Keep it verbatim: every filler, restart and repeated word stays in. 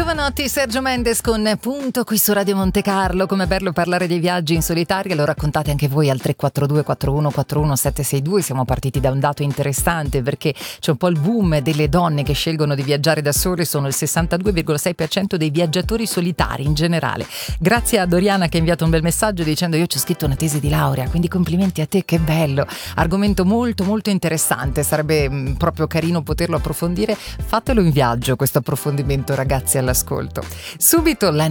Giovanotti, Sergio Mendes con Punto qui su Radio Monte Carlo. Com'è bello parlare dei viaggi in solitaria, lo raccontate anche voi al tre quattro due quattro uno quattro uno sette sei due. Siamo partiti da un dato interessante perché c'è un po' il boom delle donne che scelgono di viaggiare da sole, sono il sessantadue virgola sei per cento dei viaggiatori solitari in generale. Grazie a Doriana che ha inviato un bel messaggio dicendo io ci ho scritto una tesi di laurea, quindi complimenti a te, che bello, argomento molto molto interessante, sarebbe mh, proprio carino poterlo approfondire. Fatelo in viaggio questo approfondimento, ragazzi all'ascolto. Subito la